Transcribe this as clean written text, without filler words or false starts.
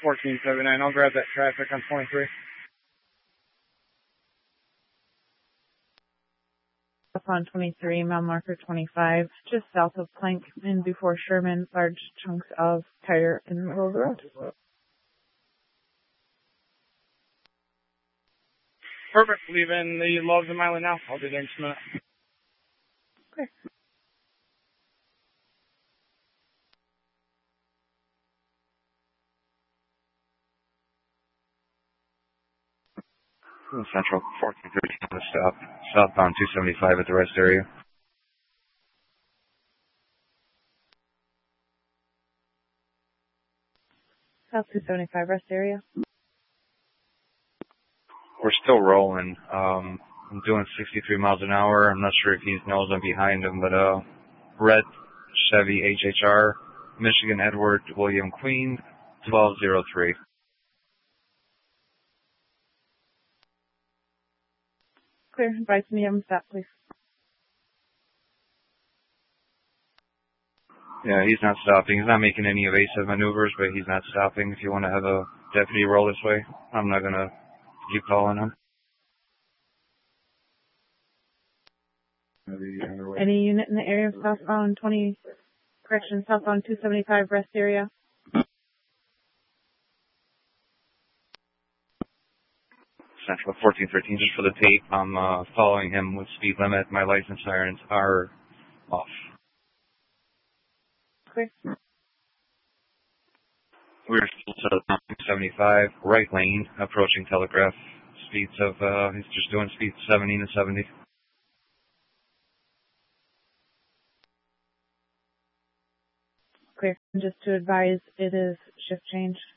1479. I'll grab that traffic on 23. On 23, mile marker 25, just south of Plank and before Sherman, large chunks of tire in the middle of the road. Perfect. Leaving the logs a mile now. I'll be there in just a minute. Okay. Central 1413 on the stop. Southbound 275 at the rest area. South 275 rest area. We're still rolling. I'm doing 63 miles an hour. I'm not sure if he knows I'm behind him, but red Chevy HHR, Michigan Edward William Queen, 1203. Clear. Advise me on stop, please. Yeah, he's not stopping. He's not making any evasive maneuvers, but he's not stopping. If you want to have a deputy roll this way, I'm not going to keep calling him. Any unit in the area of southbound southbound 275 rest area? Central 1413, just for the tape, I'm following him with speed limit. My license sirens are off. Clear. We're still to 75, right lane, approaching Telegraph. Speeds of, he's just doing speeds 70 to 70. Clear. Just to advise, it is shift change.